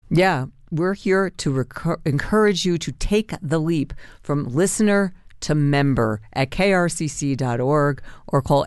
Yeah, we're here to encourage you to take the leap from listener to member at krcc.org or call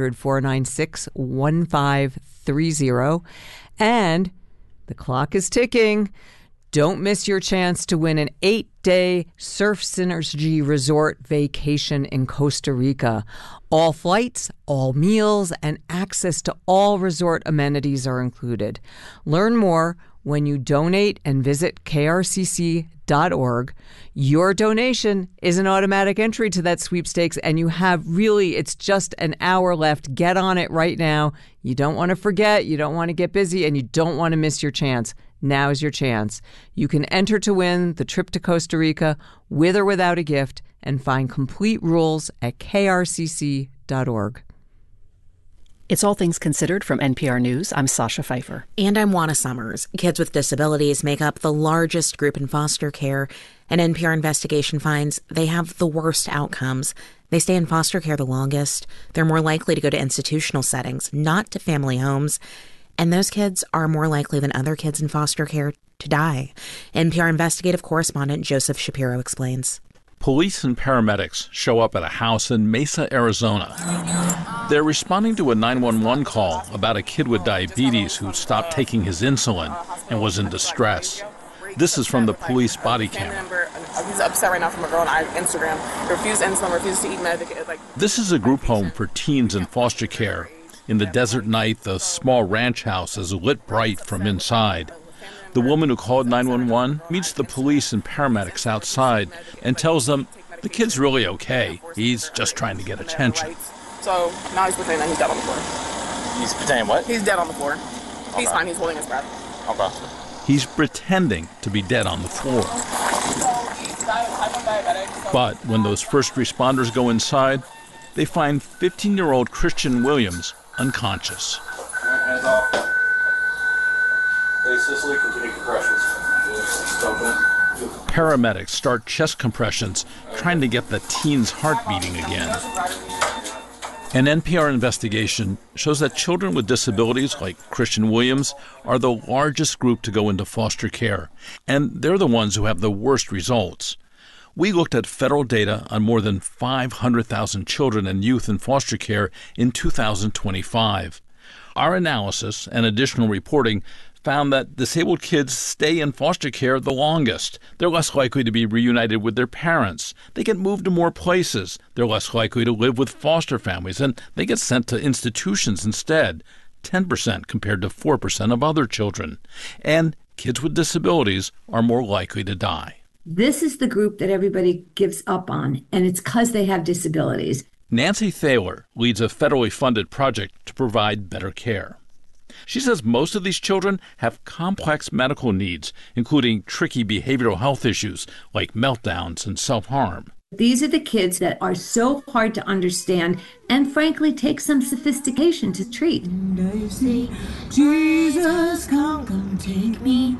800-496-1530. And the clock is ticking. Don't miss your chance to win an 8-day Surf Synergy Resort vacation in Costa Rica. All flights, all meals, and access to all resort amenities are included. Learn more when you donate and visit krcc.org. Your donation is an automatic entry to that sweepstakes, and you have it's just an hour left. Get on it right now. You don't want to forget, you don't want to get busy, and you don't want to miss your chance. Now is your chance. You can enter to win the trip to Costa Rica with or without a gift and find complete rules at krcc.org. It's All Things Considered from NPR News. I'm Sasha Pfeiffer. And I'm Juana Summers. Kids with disabilities make up the largest group in foster care. An NPR investigation finds they have the worst outcomes. They stay in foster care the longest. They're more likely to go to institutional settings, not to family homes. And those kids are more likely than other kids in foster care to die. NPR investigative correspondent Joseph Shapiro explains. Police and paramedics show up at a house in Mesa, Arizona. They're responding to a 911 call about a kid with diabetes who stopped taking his insulin and was in distress. This is from the police body camera. He's upset right now from a girl on Instagram. Refused insulin, refused to eat medication. This is a group home for teens in foster care. In the desert night, the small ranch house is lit bright from inside. The woman who called 911 meets the police and paramedics outside and tells them the kid's really okay. He's just trying to get attention. So now he's pretending that he's dead on the floor. He's pretending what? He's dead on the floor. Okay. He's fine. He's holding his breath. Okay. He's pretending to be dead on the floor. But when those first responders go inside, they find 15-year-old Christian Williams unconscious. Hands off. Hey, Cicely, continue compressions. Paramedics start chest compressions, trying to get the teen's heart beating again. An NPR investigation shows that children with disabilities like Christian Williams are the largest group to go into foster care, and they're the ones who have the worst results. We looked at federal data on more than 500,000 children and youth in foster care in 2025. Our analysis and additional reporting found that disabled kids stay in foster care the longest. They're less likely to be reunited with their parents. They get moved to more places. They're less likely to live with foster families, and they get sent to institutions instead, 10% compared to 4% of other children. And kids with disabilities are more likely to die. This is the group that everybody gives up on, and it's because they have disabilities. Nancy Thaler leads a federally funded project to provide better care. She says most of these children have complex medical needs, including tricky behavioral health issues like meltdowns and self-harm. These are the kids that are so hard to understand and frankly take some sophistication to treat. Say, Jesus, come take me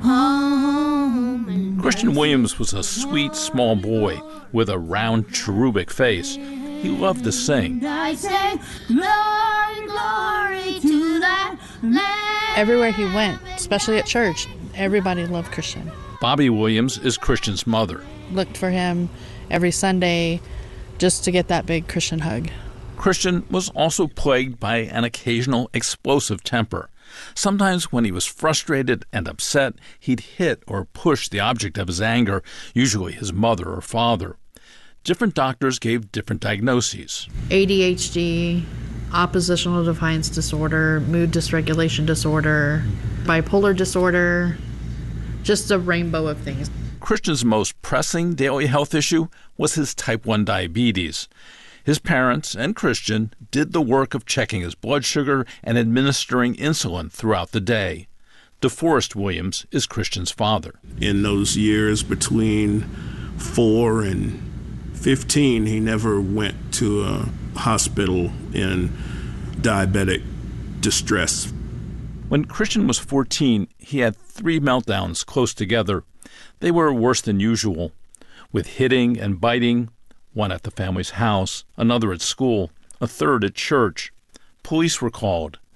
home. Christian Williams was a sweet small boy with a round cherubic face. He loved to sing. I say, glory, glory to that Lamb. Everywhere he went, especially at church, everybody loved Christian. Bobby Williams is Christian's mother. Looked for him every Sunday just to get that big Christian hug. Christian was also plagued by an occasional explosive temper. Sometimes when he was frustrated and upset, he'd hit or push the object of his anger, usually his mother or father. Different doctors gave different diagnoses. ADHD, oppositional defiance disorder, mood dysregulation disorder, bipolar disorder, just a rainbow of things. Christian's most pressing daily health issue was his type 1 diabetes. His parents and Christian did the work of checking his blood sugar and administering insulin throughout the day. DeForest Williams is Christian's father. In those years between 4 and 15, he never went to a hospital in diabetic distress. When Christian was 14, he had 3 meltdowns close together. They were worse than usual, with hitting and biting, one at the family's house, another at school, a third at church. Police were called.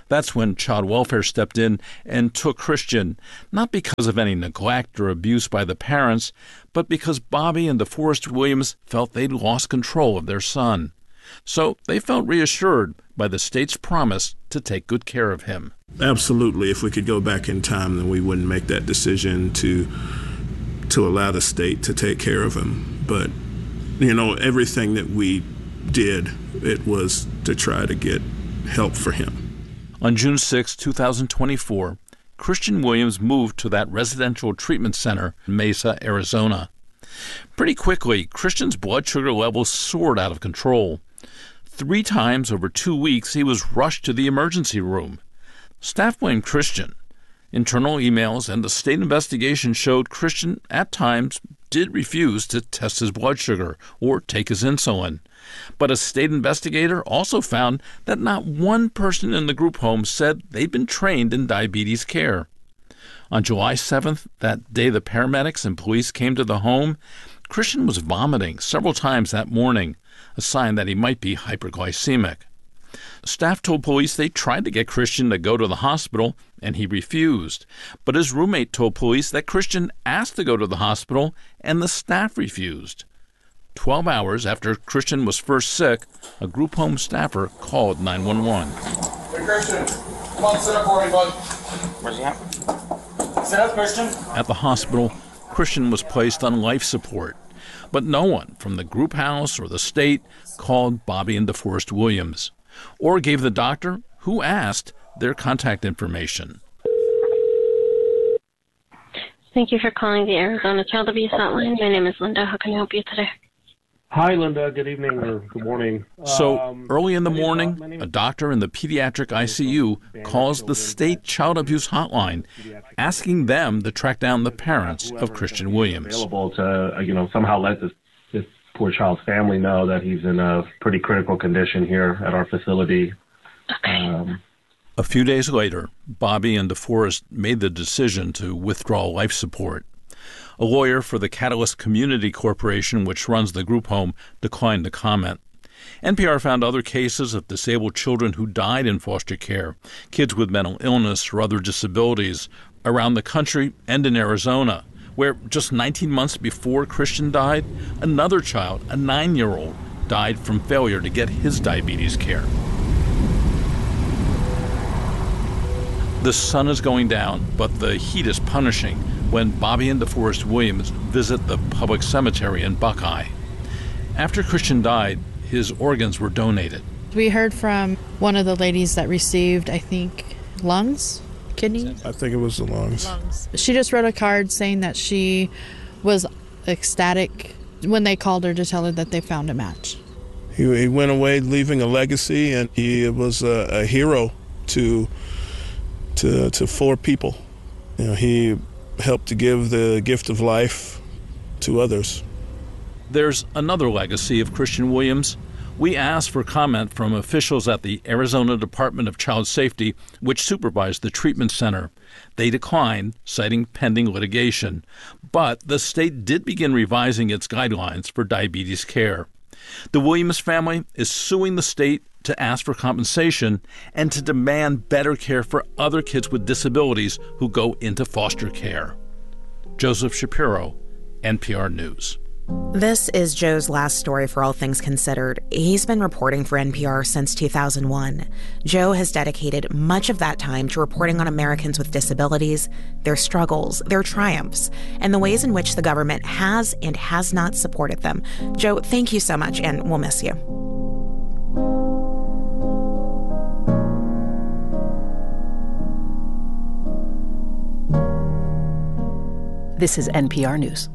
That's when child welfare stepped in and took Christian, not because of any neglect or abuse by the parents, but because Bobby and DeForest Williams felt they'd lost control of their son. So they felt reassured by the state's promise to take good care of him. Absolutely. If we could go back in time, then we wouldn't make that decision to allow the state to take care of him. But, everything that we did, it was to try to get help for him. On June 6, 2024, Christian Williams moved to that residential treatment center in Mesa, Arizona. Pretty quickly, Christian's blood sugar levels soared out of control. 3 times over 2 weeks, he was rushed to the emergency room. Staff blamed Christian. Internal emails and the state investigation showed Christian, at times, did refuse to test his blood sugar or take his insulin. But a state investigator also found that not one person in the group home said they'd been trained in diabetes care. On July 7th, that day the paramedics and police came to the home, Christian was vomiting several times that morning, a sign that he might be hyperglycemic. Staff told police they tried to get Christian to go to the hospital, and he refused. But his roommate told police that Christian asked to go to the hospital, and the staff refused. 12 hours after Christian was first sick, a group home staffer called 911. Hey, Christian, come on, sit up for me, bud. Where's he at? Sit up, Christian. At the hospital, Christian was placed on life support. But no one from the group house or the state called Bobby and DeForest Williams, or gave the doctor, who asked, their contact information. Thank you for calling the Arizona Child Abuse Hotline. My name is Linda. How can I help you today? Hi, Linda. Good evening or good morning. So early in the morning, a doctor in the pediatric ICU calls the state child abuse hotline, asking them to track down the parents of Christian Williams. Available to, somehow let this poor child's family know that he's in a pretty critical condition here at our facility. A few days later, Bobby and DeForest made the decision to withdraw life support. A lawyer for the Catalyst Community Corporation, which runs the group home, declined to comment. NPR found other cases of disabled children who died in foster care, kids with mental illness or other disabilities, around the country and in Arizona, where just 19 months before Christian died, another child, a 9-year-old, died from failure to get his diabetes care. The sun is going down, but the heat is punishing when Bobby and DeForest Williams visit the public cemetery in Buckeye. After Christian died, his organs were donated. We heard from one of the ladies that received, I think, lungs, kidneys? I think it was the lungs. She just wrote a card saying that she was ecstatic when they called her to tell her that they found a match. He went away leaving a legacy, and he was a hero to 4 people. He helped to give the gift of life to others. There's another legacy of Christian Williams. We asked for comment from officials at the Arizona Department of Child Safety, which supervised the treatment center. They declined, citing pending litigation. But the state did begin revising its guidelines for diabetes care. The Williams family is suing the state to ask for compensation and to demand better care for other kids with disabilities who go into foster care. Joseph Shapiro, NPR News. This is Joe's last story for All Things Considered. He's been reporting for NPR since 2001. Joe has dedicated much of that time to reporting on Americans with disabilities, their struggles, their triumphs, and the ways in which the government has and has not supported them. Joe, thank you so much, and we'll miss you. This is NPR News.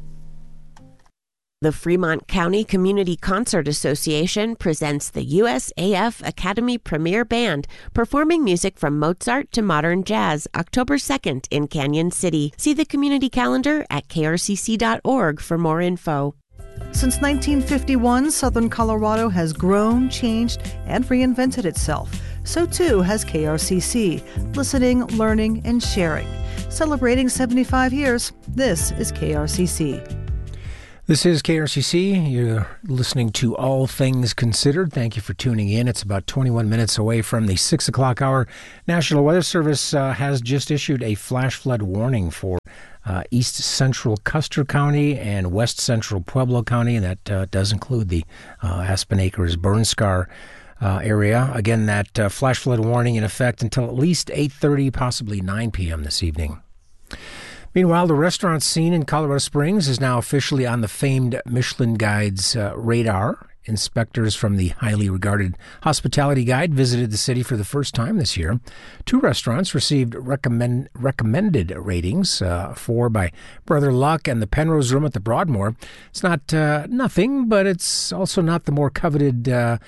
The Fremont County Community Concert Association presents the USAF Academy Premier Band, performing music from Mozart to modern jazz, October 2nd in Canyon City. See the community calendar at krcc.org for more info. Since 1951, Southern Colorado has grown, changed, and reinvented itself. So too has KRCC, listening, learning, and sharing. Celebrating 75 years, this is KRCC. This is KRCC. You're listening to All Things Considered. Thank you for tuning in. It's about 21 minutes away from the 6 o'clock hour. National Weather Service has just issued a flash flood warning for east central Custer County and west central Pueblo County, and that does include the Aspen Acres Burn Scar area. Again, that flash flood warning in effect until at least 8:30, possibly 9 p.m. this evening. Meanwhile, the restaurant scene in Colorado Springs is now officially on the famed Michelin Guide's radar. Inspectors from the highly regarded Hospitality Guide visited the city for the first time this year. 2 restaurants received recommended ratings, 4 by Brother Luck and the Penrose Room at the Broadmoor. It's not nothing, but it's also not the more coveted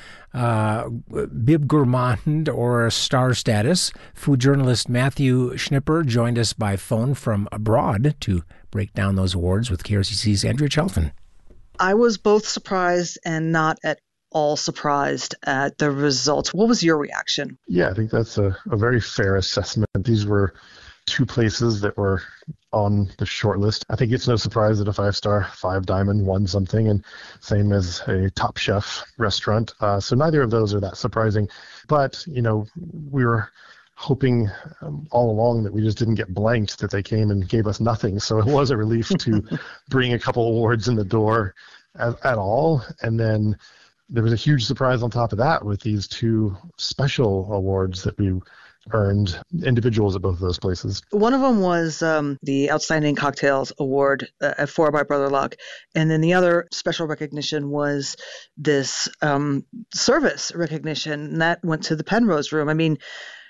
Bib Gourmand or star status. Food journalist Matthew Schnipper joined us by phone from abroad to break down those awards with KRCC's Andrea Chelton. I was both surprised and not at all surprised at the results. What was your reaction? Yeah, I think that's a very fair assessment. These were 2 places that were on the short list. I think it's no surprise that a 5-star, 5-diamond won something, and same as a Top Chef restaurant. So neither of those are that surprising. But, we were hoping all along that we just didn't get blanked, that they came and gave us nothing. So it was a relief to bring a couple awards in the door at all. And then there was a huge surprise on top of that with these 2 special awards that we earned, individuals at both of those places. One of them was the Outstanding Cocktails Award at 4 by Brother Luck. And then the other special recognition was this service recognition, and that went to the Penrose Room. I mean,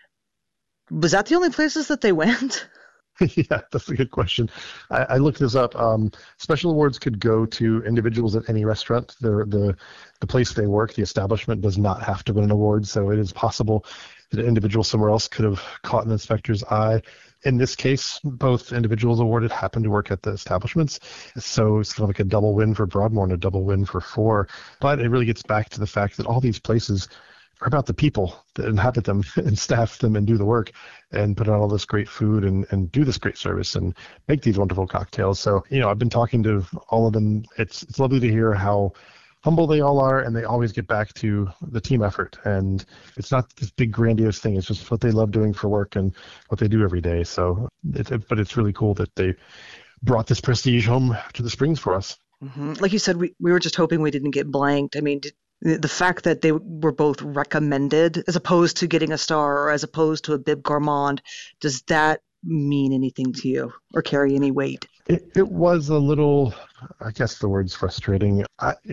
was that the only places that they went? Yeah, that's a good question. I looked this up. Special awards could go to individuals at any restaurant. The place they work, the establishment, does not have to win an award, so it is possible that an individual somewhere else could have caught an inspector's eye. In this case, both individuals awarded happened to work at the establishments, so it's kind of like a double win for Broadmoor and a double win for 4. But it really gets back to the fact that all these places are about the people that inhabit them and staff them and do the work and put on all this great food and do this great service and make these wonderful cocktails. So, I've been talking to all of them. It's lovely to hear how humble they all are, and they always get back to the team effort. And it's not this big grandiose thing. It's just what they love doing for work and what they do every day. So, but it's really cool that they brought this prestige home to the Springs for us. Mm-hmm. Like you said, we were just hoping we didn't get blanked. I mean, the fact that they were both recommended as opposed to getting a star or as opposed to a Bib Gourmand, does that mean anything to you or carry any weight? It was a little, I guess the word's frustrating.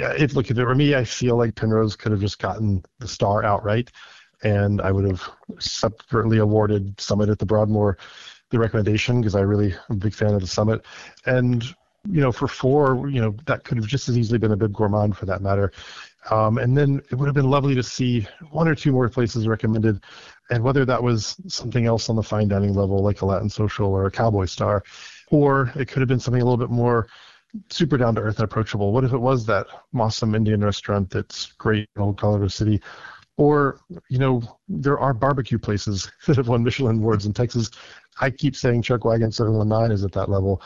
For me, I feel like Penrose could have just gotten the star outright, and I would have separately awarded Summit at the Broadmoor the recommendation because I really am a big fan of the Summit. And, for 4, that could have just as easily been a Bib Gourmand for that matter. And then it would have been lovely to see 1 or 2 more places recommended, and whether that was something else on the fine dining level, like a Latin Social or a Cowboy Star, or it could have been something a little bit more super down-to-earth and approachable. What if it was that Mossum Indian restaurant that's great in Old Colorado City? Or, there are barbecue places that have won Michelin awards in Texas. I keep saying Chuck Wagon 719 is at that level.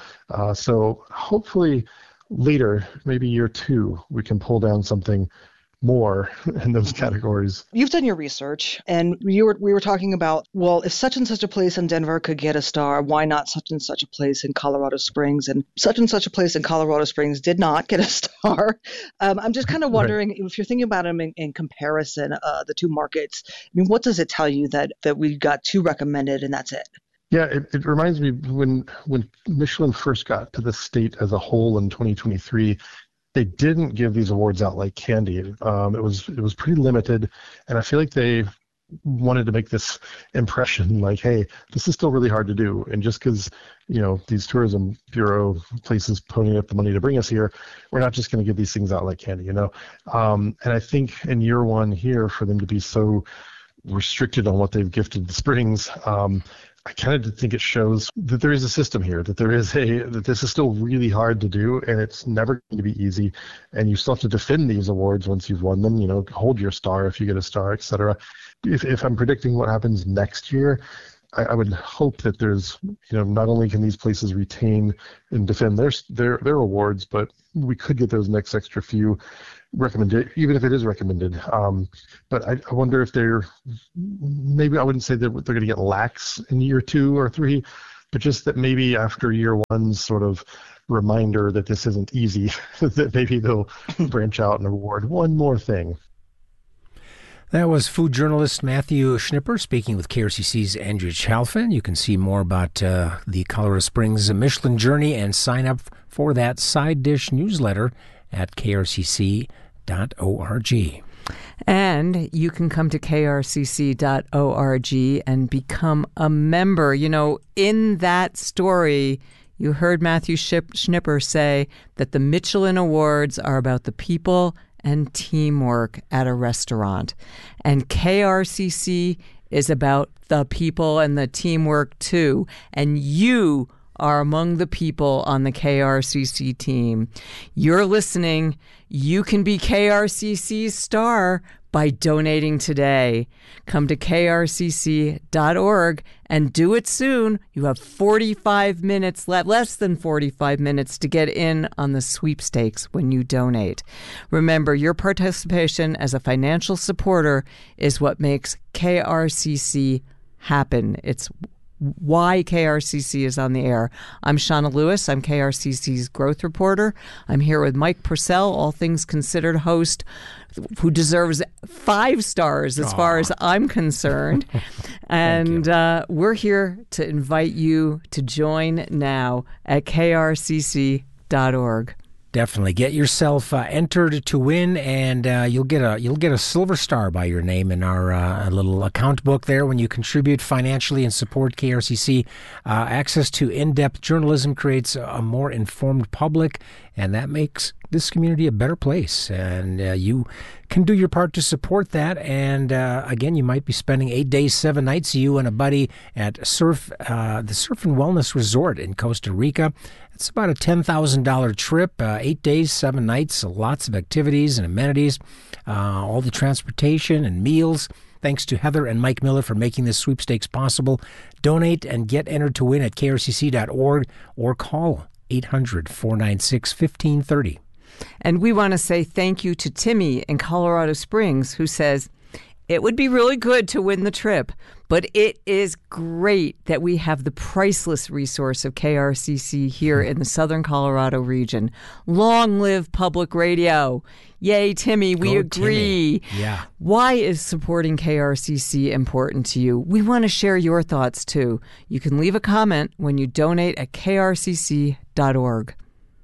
So hopefully later, maybe year 2, we can pull down something more in those categories. You've done your research, and we were talking about, well, if such and such a place in Denver could get a star, why not such and such a place in Colorado Springs? And such a place in Colorado Springs did not get a star. I'm just kind of wondering, if you're thinking about them in comparison, the 2 markets, I mean, what does it tell you that we got 2 recommended and that's it? Yeah, it reminds me when Michelin first got to the state as a whole in 2023, they didn't give these awards out like candy. It was pretty limited, and I feel like they wanted to make this impression like, hey, this is still really hard to do, and just because these tourism bureau places ponying up the money to bring us here, we're not just going to give these things out like candy, And I think in year 1 here, for them to be so restricted on what they've gifted the Springs, I kind of think it shows that there is a system here, that this is still really hard to do, and it's never going to be easy. And you still have to defend these awards once you've won them, hold your star if you get a star, etc. If I'm predicting what happens next year, I would hope that there's, not only can these places retain and defend their awards, but we could get those next extra few recommended, even if it is recommended. But I wonder if maybe I wouldn't say that they're going to get lax in year 2 or 3, but just that maybe after year 1's sort of reminder that this isn't easy, that maybe they'll branch out and award one more thing. That was food journalist Matthew Schnipper speaking with KRCC's Andrea Chalfin. You can see more about the Colorado Springs Michelin Journey and sign up for that side dish newsletter at krcc.org. And you can come to krcc.org and become a member. In that story, you heard Matthew Schnipper say that the Michelin Awards are about the people and teamwork at a restaurant. And KRCC is about the people and the teamwork too. And you are among the people on the KRCC team. You're listening. You can be KRCC's star by donating today. Come to krcc.org and do it soon. You have 45 minutes left, less than 45 minutes to get in on the sweepstakes when you donate. Remember, your participation as a financial supporter is what makes KRCC happen. It's why KRCC is on the air. I'm Shauna Lewis. I'm KRCC's growth reporter. I'm here with Mike Purcell, All Things Considered host, who deserves 5 stars as far as I'm concerned. And we're here to invite you to join now at krcc.org. Definitely get yourself entered to win, and you'll get a silver star by your name in our little account book there when you contribute financially and support KRCC. Access to in-depth journalism creates a more informed public, and that makes this community a better place. And you can do your part to support that. And again, you might be spending 8 days, 7 nights, you and a buddy, at the Surf and Wellness Resort in Costa Rica. It's about a $10,000 trip, 8 days, 7 nights, lots of activities and amenities, all the transportation and meals. Thanks to Heather and Mike Miller for making this sweepstakes possible. Donate and get entered to win at krcc.org or call 800-496-1530. And we want to say thank you to Timmy in Colorado Springs, who says, it would be really good to win the trip, but it is great that we have the priceless resource of KRCC here in the Southern Colorado region. Long live public radio. Yay, Timmy, we agree. Timmy. Yeah. Why is supporting KRCC important to you? We want to share your thoughts, too. You can leave a comment when you donate at krcc.org.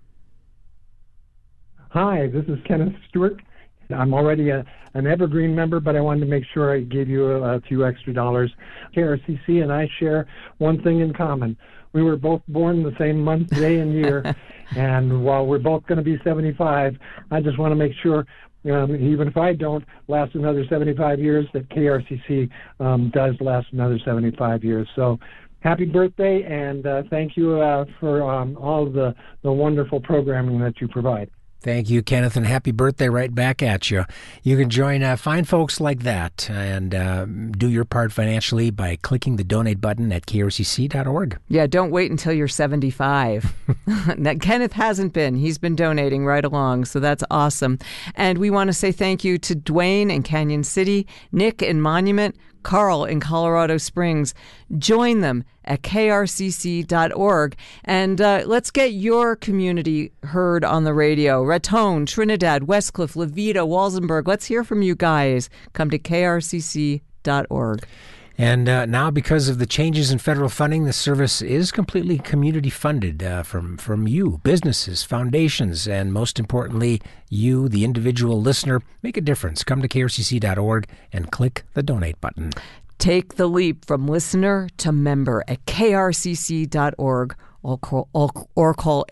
Hi, this is Kenneth Stewart. I'm already an Evergreen member, but I wanted to make sure I gave you a few extra dollars. KRCC and I share one thing in common. We were both born the same month, day, and year, and while we're both going to be 75, I just want to make sure, even if I don't last another 75 years, that KRCC does last another 75 years. So happy birthday, and thank you for all of the wonderful programming that you provide. Thank you, Kenneth, and happy birthday right back at you. You can join fine folks like that and do your part financially by clicking the donate button at krcc.org. Yeah, don't wait until you're 75. Now, Kenneth hasn't been. He's been donating right along, so that's awesome. And we want to say thank you to Dwayne in Canyon City, Nick in Monument, Carl in Colorado Springs. Join them at krcc.org, and let's get your community heard on the radio. Raton, Trinidad, Westcliff, Levita, Walsenburg. Let's hear from you guys. Come to krcc.org. And now, because of the changes in federal funding, the service is completely community funded from you, businesses, foundations, and most importantly, you, the individual listener. Make a difference. Come to krcc.org and click the donate button. Take the leap from listener to member at krcc.org or call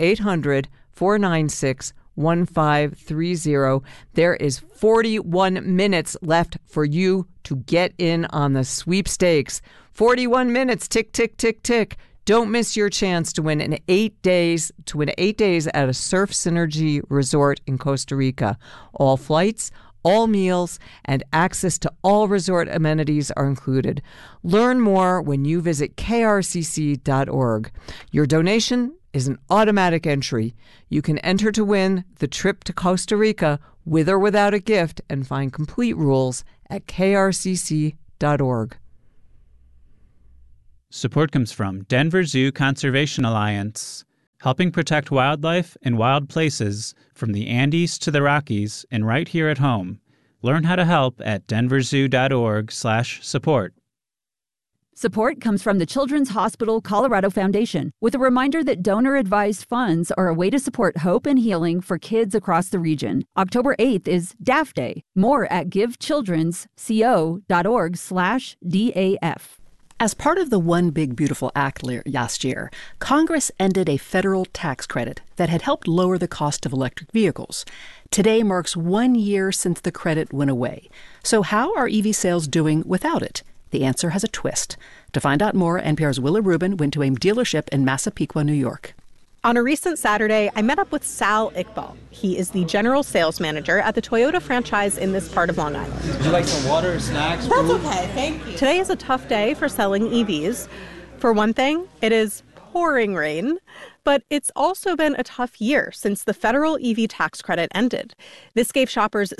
800-496-1530. There is 41 minutes left for you to get in on the sweepstakes. 41 minutes, tick, tick, tick, tick. Don't miss your chance to win 8 days at a Surf Synergy resort in Costa Rica. All flights, All meals and access to all resort amenities are included. Learn more when you visit krcc.org. Your donation is an automatic entry. You can enter to win the trip to Costa Rica with or without a gift and find complete rules at krcc.org. Support comes from Denver Zoo Conservation Alliance, helping protect wildlife in wild places from the Andes to the Rockies and right here at home. Learn how to help at denverzoo.org/support. Support comes from the Children's Hospital Colorado Foundation, with a reminder that donor-advised funds are a way to support hope and healing for kids across the region. October 8th is DAF Day. More at givechildrensco.org/DAF. As part of the One Big Beautiful Act last year, Congress ended a federal tax credit that had helped lower the cost of electric vehicles. Today marks 1 year since the credit went away. So how are EV sales doing without it? The answer has a twist. To find out more, NPR's Willa Rubin went to a dealership in Massapequa, New York. On a recent Saturday, I met up with Sal Iqbal. He is the general sales manager at the Toyota franchise in this part of Long Island. Would you like some water, snacks, food? That's okay, thank you. Today is a tough day for selling EVs. For one thing, it is pouring rain, but it's also been a tough year since the federal EV tax credit ended. This gave shoppers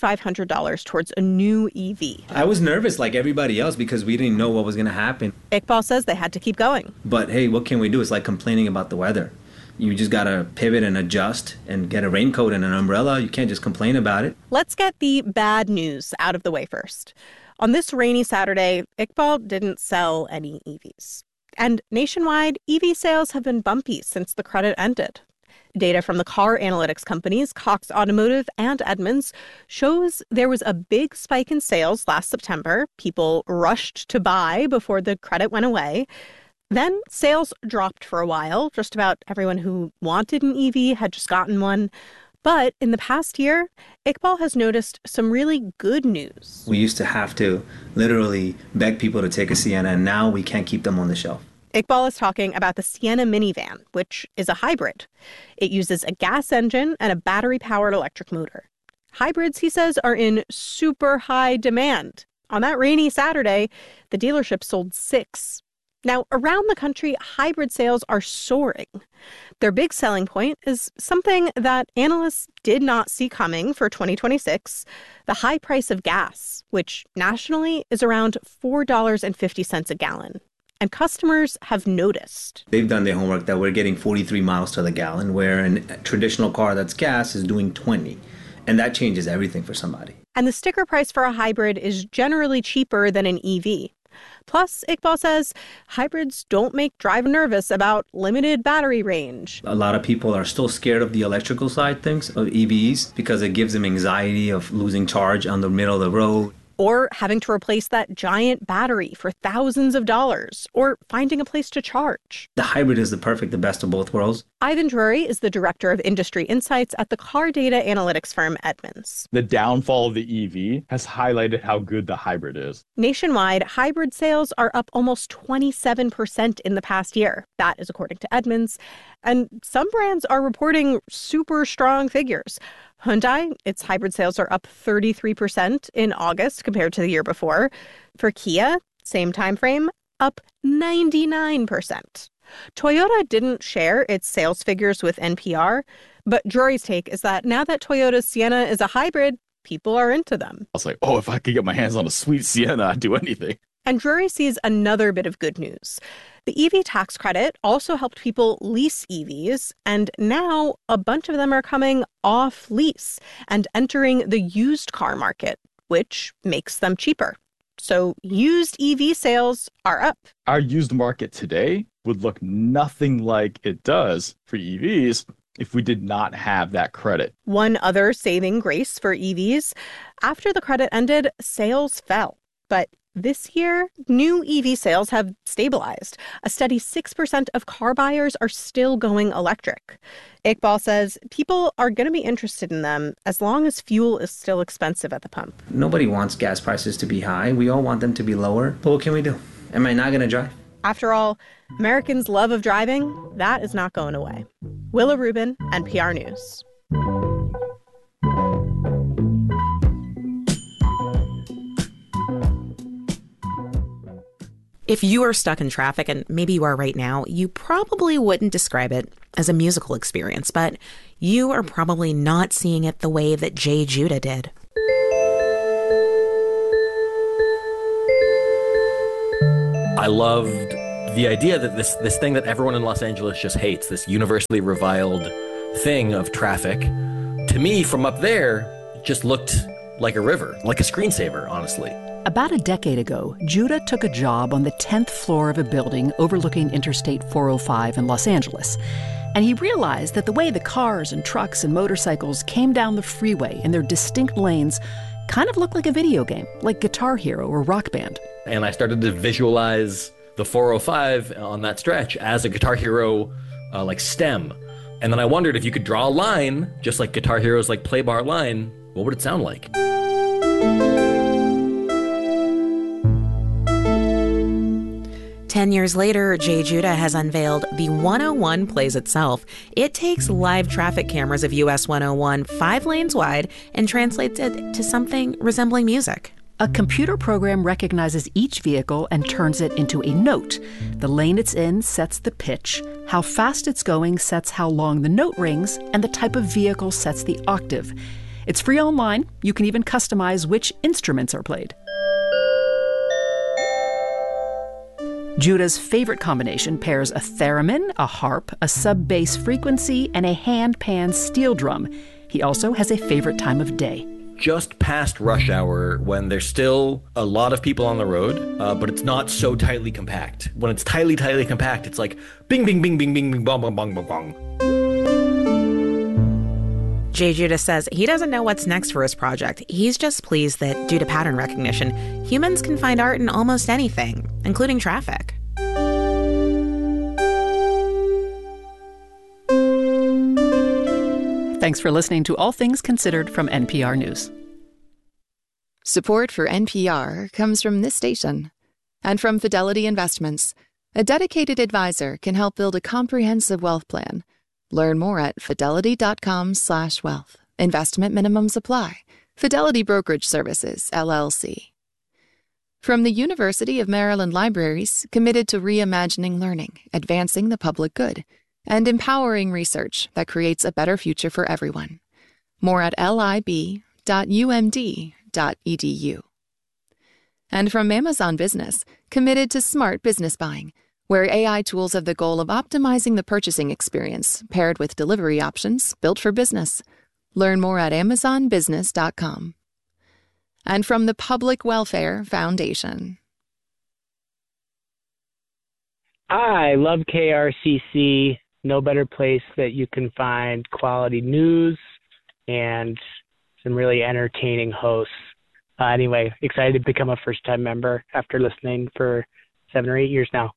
$7,500 towards a new EV. I was nervous like everybody else because we didn't know what was going to happen. Iqbal says they had to keep going. But hey, what can we do? It's like complaining about the weather. You just got to pivot and adjust and get a raincoat and an umbrella. You can't just complain about it. Let's get the bad news out of the way first. On this rainy Saturday, Iqbal didn't sell any EVs. And nationwide, EV sales have been bumpy since the credit ended. Data from the car analytics companies Cox Automotive and Edmunds shows there was a big spike in sales last September. People rushed to buy before the credit went away. Then sales dropped for a while. Just about everyone who wanted an EV had just gotten one. But in the past year, Iqbal has noticed some really good news. We used to have to literally beg people to take a Sienna, and now we can't keep them on the shelf. Iqbal is talking about the Sienna minivan, which is a hybrid. It uses a gas engine and a battery-powered electric motor. Hybrids, he says, are in super high demand. On that rainy Saturday, the dealership sold 6. Now, around the country, hybrid sales are soaring. Their big selling point is something that analysts did not see coming for 2026, the high price of gas, which nationally is around $4.50 a gallon. And customers have noticed. They've done their homework that we're getting 43 miles to the gallon, where a traditional car that's gas is doing 20. And that changes everything for somebody. And the sticker price for a hybrid is generally cheaper than an EV. Plus, Iqbal says hybrids don't make drivers nervous about limited battery range. A lot of people are still scared of the electrical side things of EVs because it gives them anxiety of losing charge on the middle of the road. Or having to replace that giant battery for thousands of dollars, or finding a place to charge. The hybrid is the best of both worlds. Ivan Drury is the director of industry insights at the car data analytics firm Edmunds. The downfall of the EV has highlighted how good the hybrid is. Nationwide, hybrid sales are up almost 27% in the past year. That is according to Edmunds. And some brands are reporting super strong figures. Hyundai, its hybrid sales are up 33% in August compared to the year before. For Kia, same time frame, up 99%. Toyota didn't share its sales figures with NPR, but Drury's take is that now that Toyota's Sienna is a hybrid, people are into them. I was like, if I could get my hands on a sweet Sienna, I'd do anything. And Drury sees another bit of good news. The EV tax credit also helped people lease EVs, and now a bunch of them are coming off lease and entering the used car market, which makes them cheaper. So used EV sales are up. Our used market today would look nothing like it does for EVs if we did not have that credit. One other saving grace for EVs, after the credit ended, sales fell. But this year, new EV sales have stabilized. A steady 6% of car buyers are still going electric. Iqbal says people are going to be interested in them as long as fuel is still expensive at the pump. Nobody wants gas prices to be high. We all want them to be lower. But what can we do? Am I not going to drive? After all, Americans' love of driving, that is not going away. Willa Rubin, NPR News. If you are stuck in traffic, and maybe you are right now, you probably wouldn't describe it as a musical experience, but you are probably not seeing it the way that Jay Judah did. I loved the idea that this thing that everyone in Los Angeles just hates, this universally reviled thing of traffic, to me from up there just looked like a river, like a screensaver, honestly. About a decade ago, Judah took a job on the 10th floor of a building overlooking Interstate 405 in Los Angeles. And he realized that the way the cars and trucks and motorcycles came down the freeway in their distinct lanes kind of looked like a video game, like Guitar Hero or Rock Band. And I started to visualize the 405 on that stretch as a Guitar Hero like stem. And then I wondered if you could draw a line, just like Guitar Hero's like play bar line, what would it sound like? 10 years later, Jay Judah has unveiled the 101 plays itself. It takes live traffic cameras of US 101 5 lanes wide and translates it to something resembling music. A computer program recognizes each vehicle and turns it into a note. The lane it's in sets the pitch, how fast it's going sets how long the note rings, and the type of vehicle sets the octave. It's free online. You can even customize which instruments are played. Judah's favorite combination pairs a theremin, a harp, a sub-bass frequency, and a hand-pan steel drum. He also has a favorite time of day. Just past rush hour, when there's still a lot of people on the road, but it's not so tightly compact. When it's tightly compact, it's like bing, bing, bing, bing, bing, bing, bong, bong, bong, bong, bong. Jay Judah says he doesn't know what's next for his project. He's just pleased that, due to pattern recognition, humans can find art in almost anything, including traffic. Thanks for listening to All Things Considered from NPR News. Support for NPR comes from this station and from Fidelity Investments. A dedicated advisor can help build a comprehensive wealth plan. Learn more at fidelity.com/wealth. Investment minimums apply. Fidelity Brokerage Services, LLC. From the University of Maryland Libraries, committed to reimagining learning, advancing the public good, and empowering research that creates a better future for everyone. More at lib.umd.edu. And from Amazon Business, committed to smart business buying, where AI tools have the goal of optimizing the purchasing experience, paired with delivery options built for business. Learn more at amazonbusiness.com. And from the Public Welfare Foundation. I love KRCC. No better place that you can find quality news and some really entertaining hosts. Anyway, excited to become a first-time member after listening for 7 or 8 years now.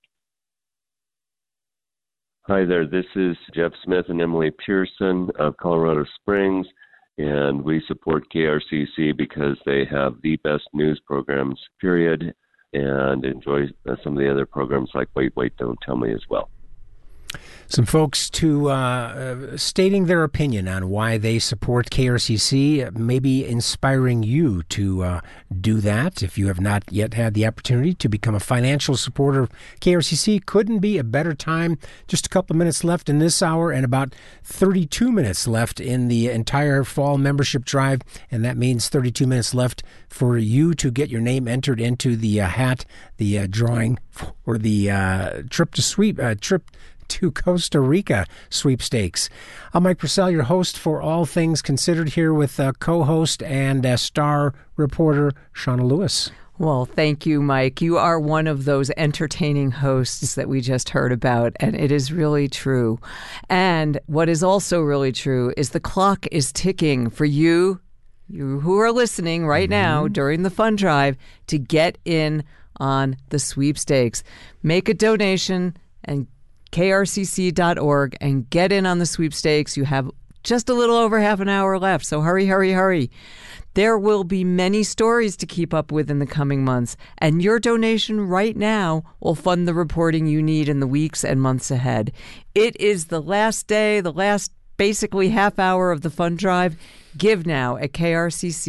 Hi there, this is Jeff Smith and Emily Pearson of Colorado Springs, and we support KRCC because they have the best news programs, period, and enjoy some of the other programs like Wait, Wait, Don't Tell Me as well. Some folks stating their opinion on why they support KRCC, maybe inspiring you to do that. If you have not yet had the opportunity to become a financial supporter of KRCC, couldn't be a better time. Just a couple of minutes left in this hour and about 32 minutes left in the entire fall membership drive, and that means 32 minutes left for you to get your name entered into the hat, the drawing for the trip to Costa Rica sweepstakes. I'm Mike Purcell, your host for All Things Considered, here with co-host and star reporter Shauna Lewis. Well, thank you, Mike. You are one of those entertaining hosts that we just heard about, and it is really true. And what is also really true is the clock is ticking for you who are listening right now during the fund drive to get in on the sweepstakes. Make a donation and krcc.org and get in on the sweepstakes. You have just a little over half an hour left, so hurry, hurry, hurry. There will be many stories to keep up with in the coming months, and your donation right now will fund the reporting you need in the weeks and months ahead. It is the last day, the last basically half hour of the fund drive. Give now at krcc.org.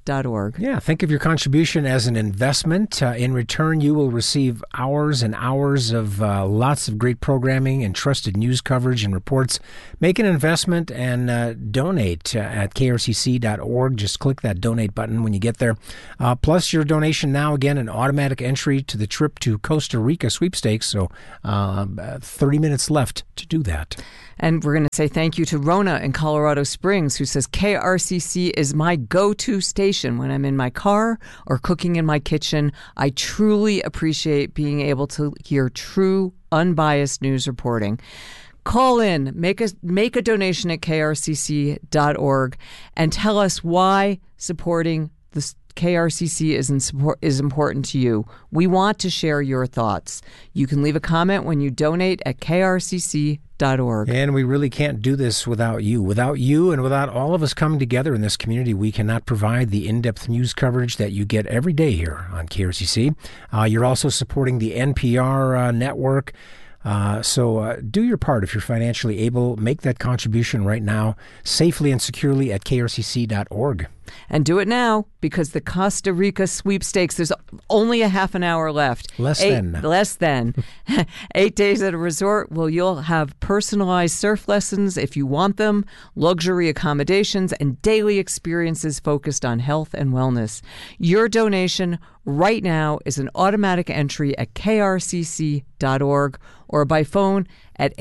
KRCC.org. Think of your contribution as an investment. In return, you will receive hours and hours of lots of great programming and trusted news coverage and reports. Make an investment and donate at KRCC.org. Just click that donate button when you get there. Plus, your donation now, again, an automatic entry to the trip to Costa Rica sweepstakes. So 30 minutes left to do that. And we're going to say thank you to Rona in Colorado Springs, who says KRCC is my go-to station when I'm in my car or cooking in my kitchen. I truly appreciate being able to hear true, unbiased news reporting. Call in, make a donation at krcc.org, and tell us why supporting the KRCC is important to you. We want to share your thoughts. You can leave a comment when you donate at krcc.org. And we really can't do this without you. Without you and without all of us coming together in this community, we cannot provide the in-depth news coverage that you get every day here on KRCC. You're also supporting the NPR network. So do your part if you're financially able. Make that contribution right now, safely and securely at krcc.org. And do it now, because the Costa Rica sweepstakes, there's only a half an hour left. Less than. 8 days at a resort. Well, you'll have personalized surf lessons if you want them, luxury accommodations, and daily experiences focused on health and wellness. Your donation right now is an automatic entry at krcc.org or by phone at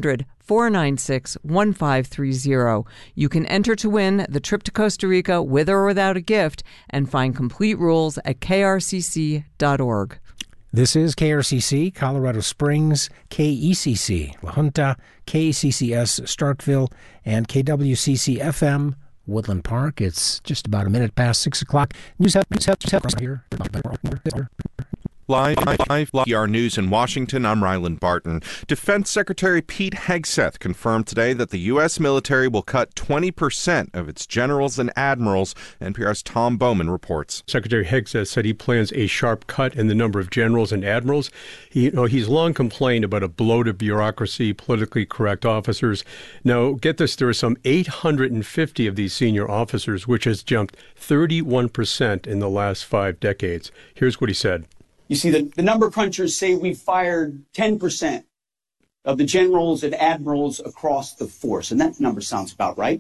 800-496-1530. You can enter to win the trip to Costa Rica with or without a gift and find complete rules at krcc.org. This is KRCC, Colorado Springs, KECC, La Junta, KCCS, Starkville, and KWCC-FM, Woodland Park. It's just about a minute past 6 o'clock. News here. Live PR News in Washington, I'm Ryland Barton. Defense Secretary Pete Hegseth confirmed today that the U.S. military will cut 20% of its generals and admirals. NPR's Tom Bowman reports. Secretary Hegseth said he plans a sharp cut in the number of generals and admirals. He's long complained about a bloated bureaucracy, politically correct officers. Now, get this, there are some 850 of these senior officers, which has jumped 31% in the last 5 decades. Here's what he said. You see, the number crunchers say we've fired 10% of the generals and admirals across the force, and that number sounds about right.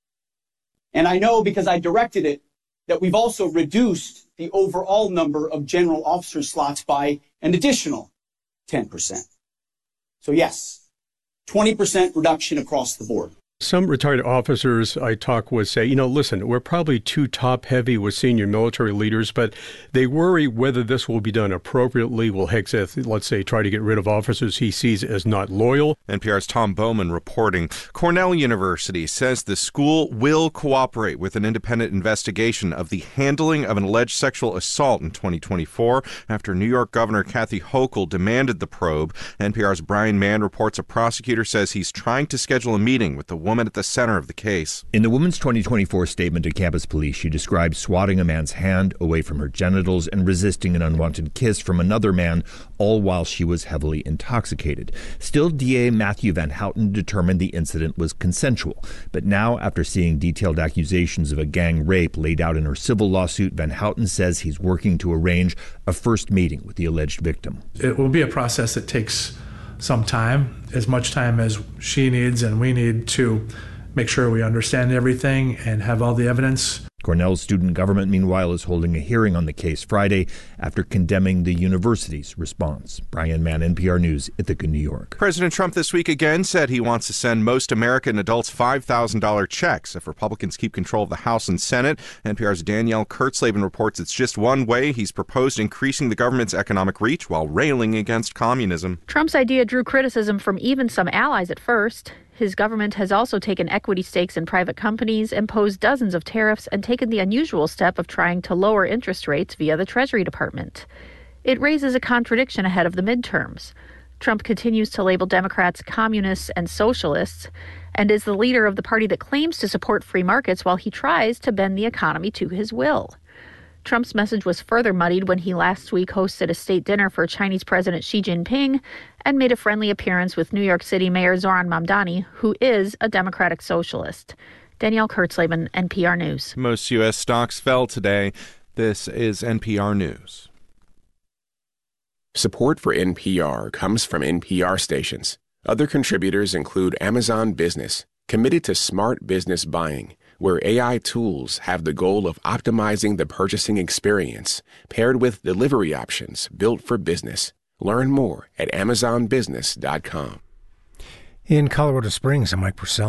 And I know, because I directed it, that we've also reduced the overall number of general officer slots by an additional 10%. So yes, 20% reduction across the board. Some retired officers I talk with say, listen, we're probably too top-heavy with senior military leaders, but they worry whether this will be done appropriately. Will Hegseth, let's say, try to get rid of officers he sees as not loyal? NPR's Tom Bowman reporting. Cornell University says the school will cooperate with an independent investigation of the handling of an alleged sexual assault in 2024 after New York Governor Kathy Hochul demanded the probe. NPR's Brian Mann reports a prosecutor says he's trying to schedule a meeting with the woman at the center of the case. In the woman's 2024 statement to campus police, she described swatting a man's hand away from her genitals and resisting an unwanted kiss from another man, all while she was heavily intoxicated. Still, DA Matthew Van Houten determined the incident was consensual. But now, after seeing detailed accusations of a gang rape laid out in her civil lawsuit, Van Houten says he's working to arrange a first meeting with the alleged victim. It will be a process that takes some time, as much time as she needs and we need to make sure we understand everything and have all the evidence. Cornell's student government, meanwhile, is holding a hearing on the case Friday after condemning the university's response. Brian Mann, NPR News, Ithaca, New York. President Trump this week again said he wants to send most American adults $5,000 checks if Republicans keep control of the House and Senate. NPR's Danielle Kurtzleben reports it's just one way he's proposed increasing the government's economic reach while railing against communism. Trump's idea drew criticism from even some allies at first. His government has also taken equity stakes in private companies, imposed dozens of tariffs, and taken the unusual step of trying to lower interest rates via the Treasury Department. It raises a contradiction ahead of the midterms. Trump continues to label Democrats communists and socialists, and is the leader of the party that claims to support free markets while he tries to bend the economy to his will. Trump's message was further muddied when he last week hosted a state dinner for Chinese President Xi Jinping and made a friendly appearance with New York City Mayor Zohran Mamdani, who is a Democratic socialist. Danielle Kurtzleben, NPR News. Most U.S. stocks fell today. This is NPR News. Support for NPR comes from NPR stations. Other contributors include Amazon Business, committed to smart business buying, where AI tools have the goal of optimizing the purchasing experience, paired with delivery options built for business. Learn more at amazonbusiness.com. In Colorado Springs, I'm Mike Purcell.